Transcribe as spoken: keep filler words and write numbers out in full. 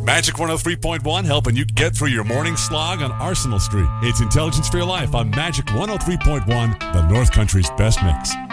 Magic one oh three point one, helping you get through your morning slog on Arsenal Street. It's Intelligence for Your Life on Magic one oh three point one, the North Country's best mix.